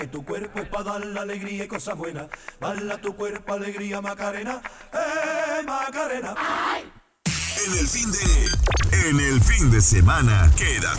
Que tu cuerpo es para dar la alegría y cosas buenas. Bala tu cuerpo, alegría, Macarena. Macarena! En el fin de semana, quédate